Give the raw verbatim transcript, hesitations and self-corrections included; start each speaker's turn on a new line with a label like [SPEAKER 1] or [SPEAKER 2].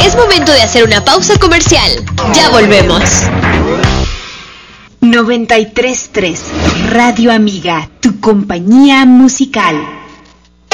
[SPEAKER 1] Es momento de hacer una pausa comercial. Ya volvemos.
[SPEAKER 2] noventa y tres punto tres Radio Amiga, tu compañía musical.